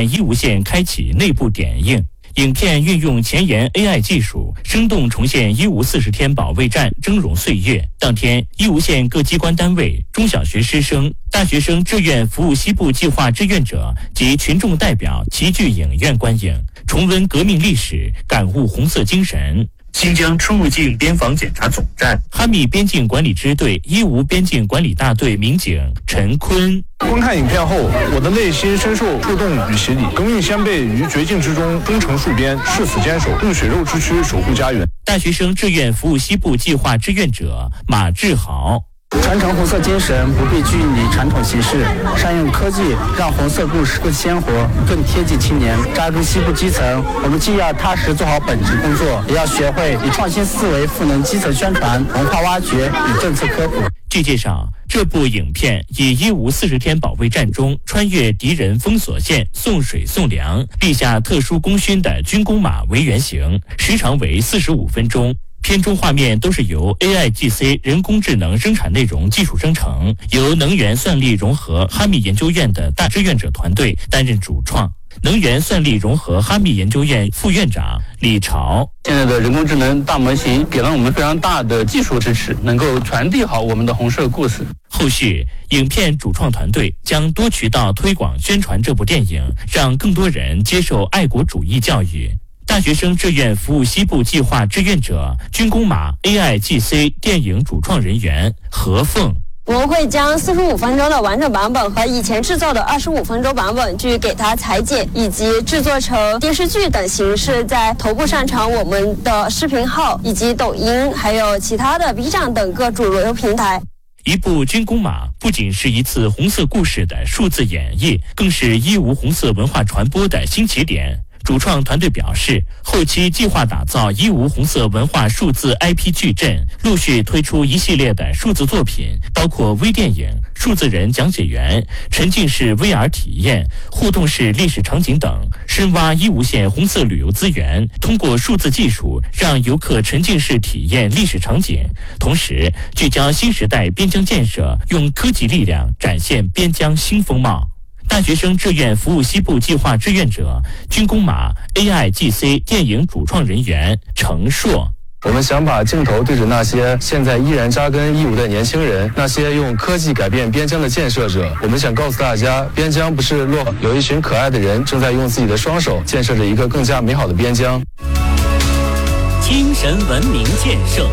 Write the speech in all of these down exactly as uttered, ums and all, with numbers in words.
在伊无县开启内部点映。影片运用前沿 A I 技术，生动重现伊无四十天保卫战峥嵘岁月。当天，伊无县各机关单位、中小学师生、大学生志愿服务西部计划志愿者及群众代表齐聚影院观影，重温革命历史，感悟红色精神。新疆出入境边防检查总站哈密边境管理支队伊无边境管理大队民警陈坤。 观看影片后，我的内心深受触动与洗礼。革命先辈于绝境之中忠诚戍边，誓死坚守，用血肉之躯守护家园。 大学生志愿服务西部计划志愿者马志豪。 传承红色精神，不必拘泥传统形式，善用科技，让红色故事更鲜活、更贴近青年。扎根西部基层，我们既要踏实做好本职工作，也要学会以创新思维赋能基层宣传、文化挖掘与政策科普。 据介绍，这部影片以伊无四十天保卫战中穿越敌人封锁线、送水送粮、立下特殊功勋的军工马为原型，时长为四十五分钟。片中画面都是由 A I G C 人工智能生产内容技术生成，由能源算力融合哈密研究院的大志愿者团队担任主创。能源算力融合哈密研究院副院长李朝。 现在的人工智能大模型给了我们非常大的技术支持，能够传递好我们的红色故事。 后续，影片主创团队将多渠道推广宣传这部电影，让更多人接受爱国主义教育。大学生志愿服务西部计划志愿者军工马 A I G C 电影主创人员何凤。 我们会将四十五分钟的完整版本和以前制作的二十五分钟版本去给它裁剪，以及制作成电视剧等形式，在头部上传我们的视频号以及抖音，还有其他的 B 站等各主流平台。 一部军工马不仅是一次红色故事的数字演绎，更是伊无红色文化传播的新起点。主创团队表示，后期计划打造伊无红色文化数字 I P 矩阵，陆续推出一系列的数字作品，包括微电影、数字人讲解员、沉浸式 V R 体验、互动式历史场景等，深挖伊无县红色旅游资源，通过数字技术让游客沉浸式体验历史场景，同时聚焦新时代边疆建设，用科技力量展现边疆新风貌。大学生志愿服务西部计划志愿者军工马 A I G C 电影主创人员程硕。 我们想把镜头对着那些现在依然扎根义乌的年轻人，那些用科技改变边疆的建设者。我们想告诉大家，边疆不是落后，有一群可爱的人正在用自己的双手建设着一个更加美好的边疆。 精神文明建设。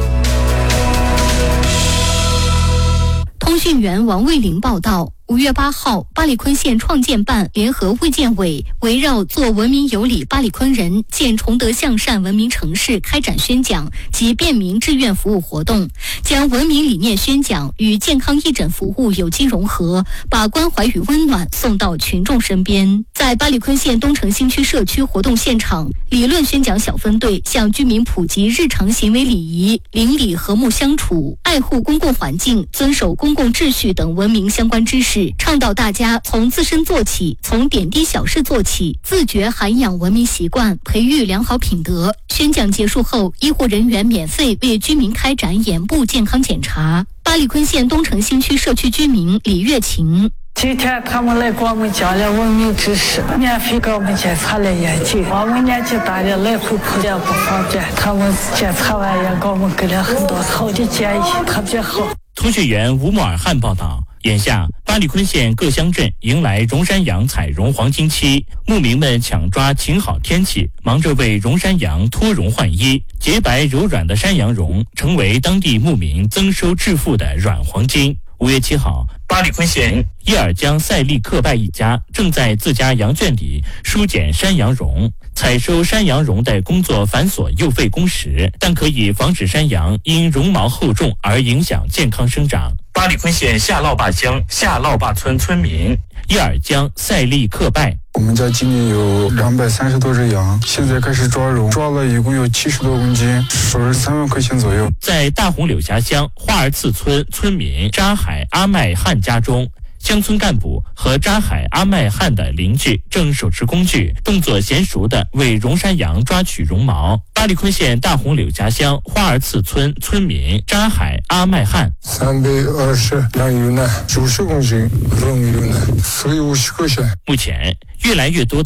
通讯员王卫林报道，五月八号，巴里坤县创建办联合卫健委围绕做文明有礼巴里坤人，建崇德向善文明城市开展宣讲及便民志愿服务活动，将文明理念宣讲与健康义诊服务有机融合，把关怀与温暖送到群众身边。在巴里坤县东城新区社区活动现场，理论宣讲小分队向居民普及日常行为礼仪、邻里和睦相处、爱护公共环境、遵守公共秩序等文明相关知识，倡导大家从自身做起，从点滴小事做起，自觉涵养文明习惯，培育良好品德。宣讲结束后，医护人员免费为居民开展眼部健康检查。巴里坤县东城新区社区居民李月琴。 今天他们来给我们讲了文明知识，免费给我们检查了眼睛。我们年纪大了来回跑也不方便，他们检查完也给我们给了很多好的建议，特别好。 通讯员吴莫尔汉报道，眼下巴里坤县各乡镇迎来荣山羊采绒黄金期，牧民们抢抓晴好天气，忙着为荣山羊脱绒换衣。洁白柔软的山羊绒成为当地牧民增收致富的软黄金。五月七号，巴里坤县伊尔江赛利克拜一家正在自家羊圈里梳剪山羊绒。采收山羊绒的工作繁琐又费工时，但可以防止山羊因绒毛厚重而影响健康生长。巴里坤县下涝坝乡下涝坝村村民伊尔江赛利克拜。 我们家今年有两百三十多只羊，现在开始抓绒，抓了一共有七十多公斤，收入三万块钱左右。 在大红柳峡乡花儿次村村民扎海阿麦汉家中，乡村干部和扎海阿麦汉的邻居正手持工具，动作娴熟地为荣山羊抓取绒毛。巴里坤县大红柳峡乡花儿次村村民扎海阿麦汉： 三百二十两油奶，九十公斤绒油奶，所以五十块钱。 目前，越来越多的